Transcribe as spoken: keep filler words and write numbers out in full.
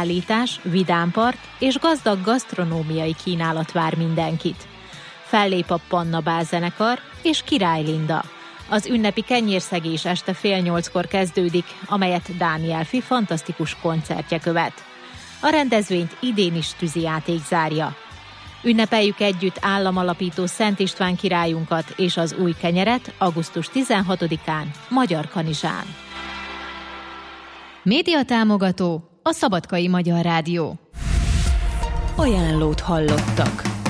kiállítás, vidámpart és gazdag gasztronómiai kínálat vár mindenkit. Fellép a Panna Bál zenekar és Király Linda. Az ünnepi kenyérszegés este fél nyolckor kezdődik, amelyet Dániel Fi fantasztikus koncertje követ. A rendezvényt idén is tűzijáték zárja. Ünnepeljük együtt államalapító Szent István királyunkat és az új kenyeret augusztus tizenhatodikán Magyarkanizsán. Média támogató a Szabadkai Magyar Rádió. Ajánlót hallottak.